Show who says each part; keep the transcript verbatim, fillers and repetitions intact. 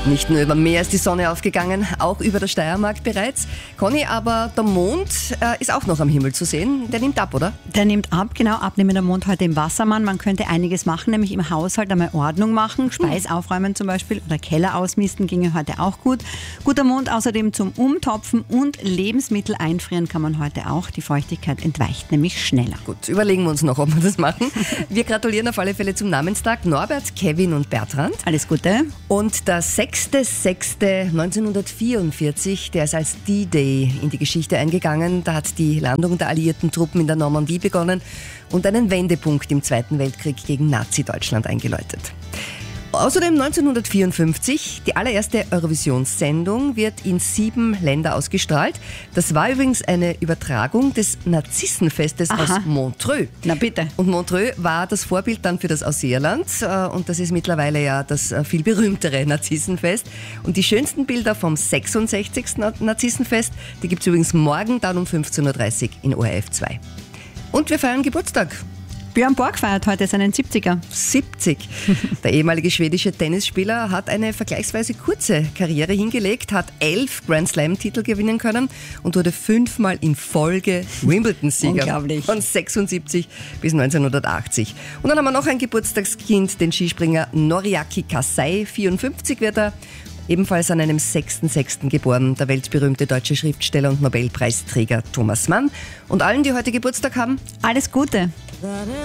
Speaker 1: Nicht nur über Meer ist die Sonne aufgegangen, auch über der Steiermark bereits. Conny, aber der Mond äh, ist auch noch am Himmel zu sehen. Der nimmt ab, oder?
Speaker 2: Der nimmt ab, genau, abnehmender Mond heute im Wassermann. Man könnte einiges machen, nämlich im Haushalt einmal Ordnung machen, Speis aufräumen zum Beispiel oder Keller ausmisten ginge heute auch gut. Guter Mond außerdem zum Umtopfen und Lebensmittel einfrieren kann man heute auch. Die Feuchtigkeit entweicht nämlich schneller.
Speaker 1: Gut, überlegen wir uns noch, ob wir das machen. Wir gratulieren auf alle Fälle zum Namenstag Norbert, Kevin und Bertrand.
Speaker 2: Alles Gute.
Speaker 1: Und der sechster sechster neunzehnhundertvierundvierzig, der ist als D-Day in die Geschichte eingegangen. Da hat die Landung der alliierten Truppen in der Normandie begonnen und einen Wendepunkt im Zweiten Weltkrieg gegen Nazi-Deutschland eingeläutet. Außerdem neunzehnhundertvierundfünfzig, die allererste Eurovisionssendung wird in sieben Länder ausgestrahlt. Das war übrigens eine Übertragung des Narzissenfestes
Speaker 2: Aha.
Speaker 1: aus Montreux.
Speaker 2: Na bitte.
Speaker 1: Und Montreux war das Vorbild dann für das Ausseerland und das ist mittlerweile ja das viel berühmtere Narzissenfest. Und die schönsten Bilder vom sechsundsechzigsten Narzissenfest, die gibt es übrigens morgen dann um fünfzehn Uhr dreißig in O R F zwei. Und wir feiern Geburtstag.
Speaker 2: Björn Borg feiert heute seinen siebziger.
Speaker 1: siebzig. Der ehemalige schwedische Tennisspieler hat eine vergleichsweise kurze Karriere hingelegt, hat elf Grand Slam-Titel gewinnen können und wurde fünfmal in Folge Wimbledon-Sieger.
Speaker 2: Unglaublich.
Speaker 1: Von sechsundsiebzig bis neunzehnhundertachtzig. Und dann haben wir noch ein Geburtstagskind, den Skispringer Noriaki Kasai. vierundfünfzig wird er. Ebenfalls an einem sechster sechster geboren, der weltberühmte deutsche Schriftsteller und Nobelpreisträger Thomas Mann. Und allen, die heute Geburtstag haben,
Speaker 2: Alles Gute.